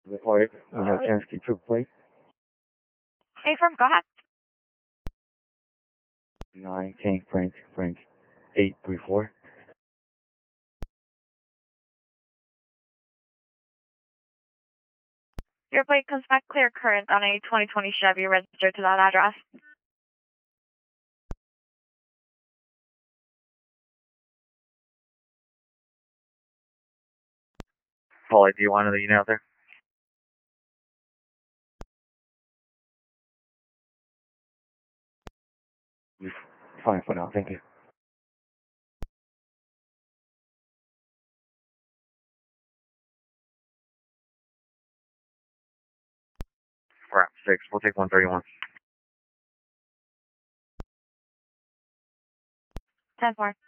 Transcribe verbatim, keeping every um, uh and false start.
Report, we have chance to troop plate. Hey, firm, go ahead. Nine, Tank, Frank, Frank, eight, three, four. Your plate comes back clear current on a twenty twenty Chevy registered to that address. Paulie, do you want another unit out there? Fine for now, thank you. Crap, six, we'll take one thirty-one. ten four.